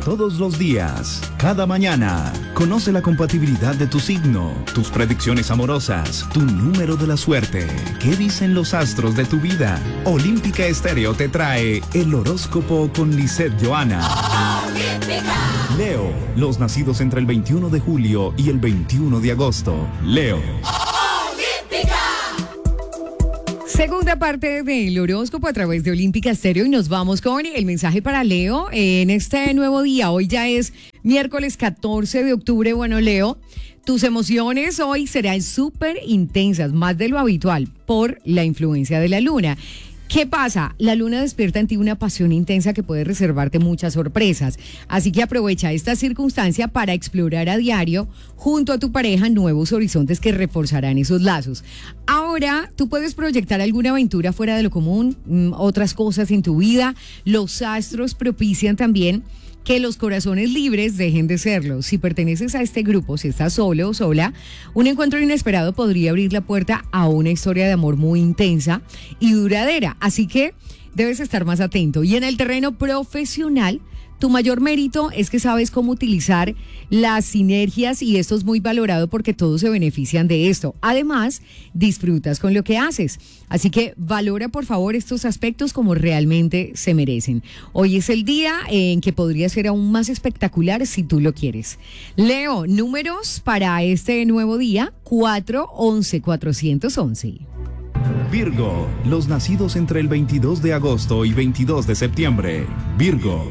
todos los días, cada mañana. Conoce la compatibilidad de tu signo, tus predicciones amorosas, tu número de la suerte. ¿Qué dicen los astros de tu vida? Olímpica Estéreo te trae el horóscopo con Lisette Johanna. Leo, los nacidos entre el 21 de julio y el 21 de agosto. Leo. Segunda parte del horóscopo a través de Olímpica Estéreo y nos vamos con el mensaje para Leo en este nuevo día. Hoy ya es miércoles 14 de octubre. Bueno, Leo, tus emociones hoy serán súper intensas, más de lo habitual, por la influencia de la luna. ¿Qué pasa? La luna despierta en ti una pasión intensa que puede reservarte muchas sorpresas. Así que aprovecha esta circunstancia para explorar a diario junto a tu pareja nuevos horizontes que reforzarán esos lazos. Ahora, tú puedes proyectar alguna aventura fuera de lo común, otras cosas en tu vida. Los astros propician también que los corazones libres dejen de serlo. Si perteneces a este grupo, si estás solo o sola, un encuentro inesperado podría abrir la puerta a una historia de amor muy intensa y duradera. Así que debes estar más atento. Y en el terreno profesional, tu mayor mérito es que sabes cómo utilizar las sinergias y esto es muy valorado porque todos se benefician de esto. Además, disfrutas con lo que haces. Así que valora por favor estos aspectos como realmente se merecen. Hoy es el día en que podría ser aún más espectacular si tú lo quieres. Leo, números para este nuevo día: 4, 11, 411. Virgo, los nacidos entre el 22 de agosto y 22 de septiembre. Virgo.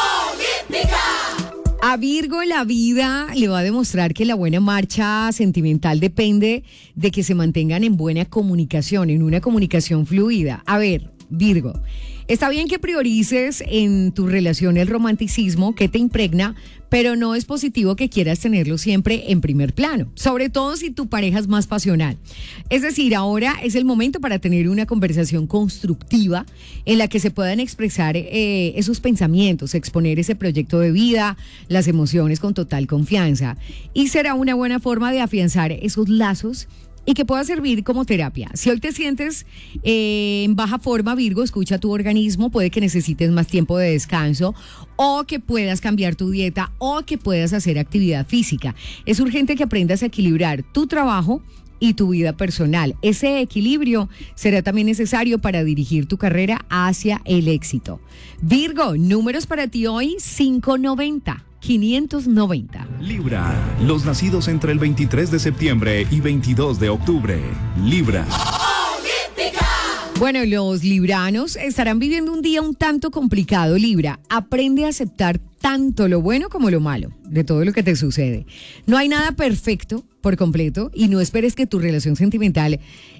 A Virgo la vida le va a demostrar que la buena marcha sentimental depende de que se mantengan en buena comunicación, en una comunicación fluida. A ver, Virgo, está bien que priorices en tu relación el romanticismo que te impregna, pero no es positivo que quieras tenerlo siempre en primer plano, sobre todo si tu pareja es más pasional. Es decir, ahora es el momento para tener una conversación constructiva en la que se puedan expresar esos pensamientos, exponer ese proyecto de vida, las emociones con total confianza. Y será una buena forma de afianzar esos lazos y que pueda servir como terapia. Si hoy te sientes en baja forma, Virgo, escucha tu organismo, puede que necesites más tiempo de descanso o que puedas cambiar tu dieta o que puedas hacer actividad física. Es urgente que aprendas a equilibrar tu trabajo y tu vida personal. Ese equilibrio será también necesario para dirigir tu carrera hacia el éxito. Virgo, números para ti hoy: 590. 590. Libra, los nacidos entre el 23 de septiembre y 22 de octubre. Libra. Bueno, los libranos estarán viviendo un día un tanto complicado, Libra. Aprende a aceptar tanto lo bueno como lo malo de todo lo que te sucede. No hay nada perfecto por completo y no esperes que tu relación sentimental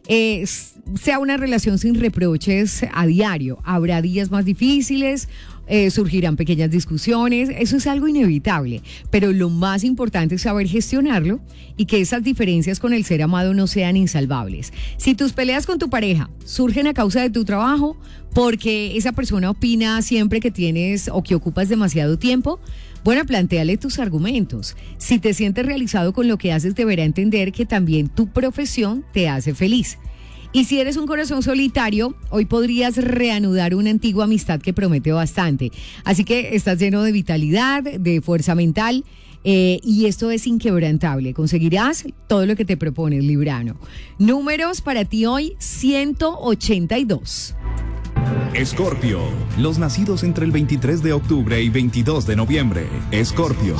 sea una relación sin reproches a diario. Habrá días más difíciles, surgirán pequeñas discusiones, eso es algo inevitable, pero lo más importante es saber gestionarlo y que esas diferencias con el ser amado no sean insalvables. Si tus peleas con tu pareja surgen a causa de tu trabajo, porque esa persona opina siempre que tienes o que ocupas demasiado tiempo, bueno, plantéale tus argumentos. Si te sientes realizado con lo que haces, deberá entender que también tu profesión te hace feliz. Y si eres un corazón solitario, hoy podrías reanudar una antigua amistad que promete bastante. Así que estás lleno de vitalidad, de fuerza mental, y esto es inquebrantable. Conseguirás todo lo que te propones, Librano. Números para ti hoy: 182. Escorpio, los nacidos entre el 23 de octubre y 22 de noviembre. Escorpio.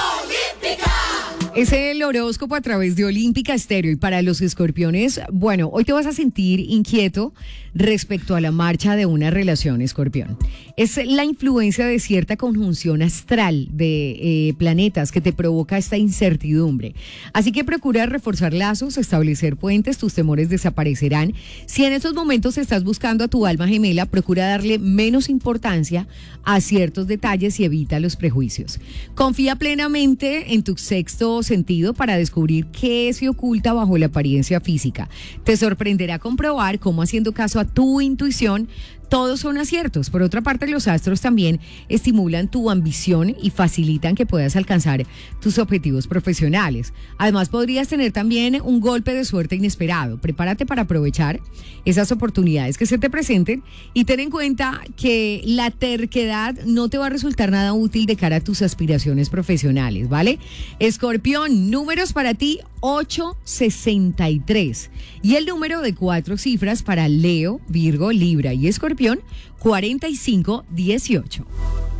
Es el horóscopo a través de Olímpica Estéreo y para los escorpiones, bueno, hoy te vas a sentir inquieto respecto a la marcha de una relación, escorpión. Es la influencia de cierta conjunción astral de planetas que te provoca esta incertidumbre. Así que procura reforzar lazos, establecer puentes, tus temores desaparecerán. Si en estos momentos estás buscando a tu alma gemela, procura darle menos importancia a ciertos detalles y evita los prejuicios. Confía plenamente en tu sexto sentido para descubrir qué se oculta bajo la apariencia física. Te sorprenderá comprobar cómo, haciendo caso a tu intuición, todos son aciertos. Por otra parte, los astros también estimulan tu ambición y facilitan que puedas alcanzar tus objetivos profesionales. Además, podrías tener también un golpe de suerte inesperado. Prepárate para aprovechar esas oportunidades que se te presenten y ten en cuenta que la terquedad no te va a resultar nada útil de cara a tus aspiraciones profesionales, ¿vale? Escorpión, números para ti 863 y el número de 4 cifras para Leo, Virgo, Libra y Escorpión 4518.